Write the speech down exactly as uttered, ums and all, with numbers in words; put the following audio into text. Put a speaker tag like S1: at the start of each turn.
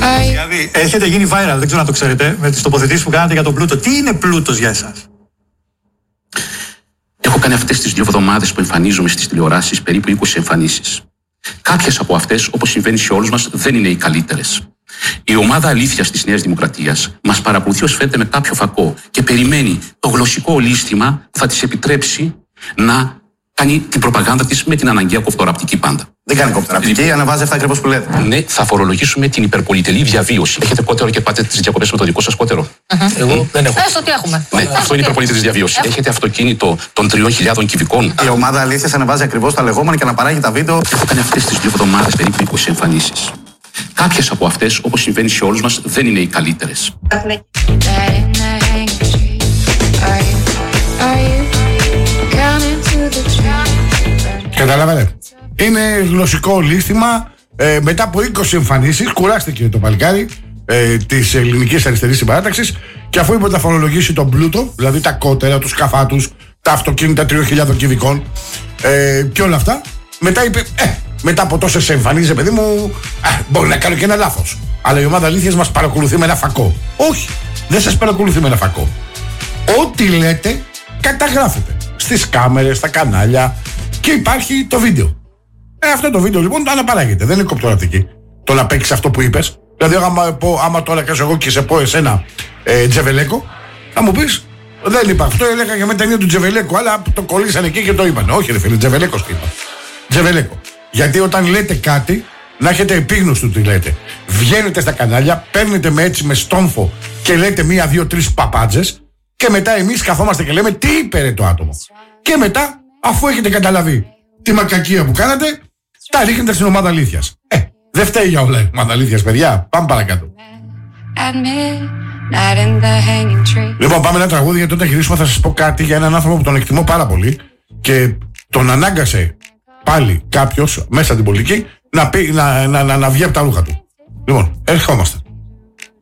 S1: Δηλαδή, έχετε γίνει viral, δεν ξέρω αν το ξέρετε, με τις τοποθετήσεις που κάνατε για τον πλούτο. Τι είναι πλούτος για εσάς?
S2: Έχω κάνει αυτές τις δύο εβδομάδες που εμφανίζομαι στις τηλεοράσεις περίπου είκοσι εμφανίσεις. Κάποιες από αυτές, όπως συμβαίνει σε όλους μας, δεν είναι οι καλύτερες. Η ομάδα αλήθειας της Νέας Δημοκρατίας μας παρακολουθεί ως φαίνεται με κάποιο φακό και περιμένει το γλωσσικό ολίσθημα που θα της επιτρέψει να κάνει την προπαγάνδα της με την αναγκαία κοπτοραπτική πάντα.
S3: Δεν κάνει κοπτοραπτική, λοιπόν, αναβάζει αυτά ακριβώς που λέτε.
S2: Ναι, θα φορολογήσουμε την υπερπολιτελή διαβίωση. Έχετε κότερο και πάτε τις διακοπές με το δικό σας κότερο?
S4: Uh-huh.
S2: Εγώ δεν έχω.
S4: Έστω τι έχουμε.
S2: Ναι, αυτό είναι η υπερπολιτελή διαβίωση. Έχω. Έχετε αυτοκίνητο των τριών χιλιάδων κυβικών?
S3: Η ομάδα αλήθειας αναβάζει ακριβώς τα λεγόμενα και να παράγει τα βίντεο.
S2: Έχω κάνει αυτές τις δύο εβδομάδες περίπου είκοσι εμφανίσεις. Κάποιες από αυτές, όπως συμβαίνει σε όλους μας, δεν είναι οι καλύτερες.
S5: Καταλάβατε. Είναι γλωσσικό λύστημα. Ε, μετά από είκοσι εμφανίσεις, κουράστηκε το παλικάρι ε, της ελληνικής αριστερής συμπαράταξης, και αφού είπε ότι θα φορολογήσει τον πλούτο, δηλαδή τα κότερα, τους καφάτους, τα αυτοκίνητα τριών χιλιάδων κυβικών ε, και όλα αυτά, μετά είπε, ε, μετά από τόσες εμφανίσεις, παιδί μου, ε, μπορεί να κάνω και ένα λάθος. Αλλά η ομάδα αλήθειας μας παρακολουθεί με ένα φακό. Όχι, δεν σας παρακολουθεί με ένα φακό. Ό,τι λέτε, καταγράφετε στις κάμερες, στα κανάλια, και υπάρχει το βίντεο. Ε, αυτό το βίντεο λοιπόν το αναπαράγεται. Δεν είναι κοπτοραπτική. Το να παίξεις αυτό που είπες. Δηλαδή, άμα, πω, άμα τώρα κάσω εγώ και σε πω εσένα ε, Τζεβελέκο, θα μου πεις, δεν είπα αυτό. Έλεγα για με ταινία του Τζεβελέκο, αλλά το κολλήσανε εκεί και το είπαν. Όχι, ρε φίλε, Τζεβελέκο τι είπα. Τζεβελέκο. Γιατί όταν λέτε κάτι, να έχετε επίγνωση του τι λέτε. Βγαίνετε στα κανάλια, παίρνετε με έτσι με στόμφο και λέτε μία, δύο, τρεις παπάντζες, και μετά εμείς καθόμαστε και λέμε τι είπε ρε το άτομο. Και μετά, αφού έχετε καταλαβεί τη μακακία που κάνατε, τα ρίχνετε στην ομάδα αλήθειας. Ε, δεν φταίει για όλα η ομάδα αλήθειας, παιδιά. Πάμε παρακάτω. Λοιπόν, πάμε ένα τραγούδι, γιατί όταν γυρίσουμε θα σας πω κάτι για έναν άνθρωπο που τον εκτιμώ πάρα πολύ και τον ανάγκασε πάλι κάποιος μέσα στην πολιτική να, πει, να, να, να, να βγει από τα ρούχα του. Λοιπόν, ερχόμαστε.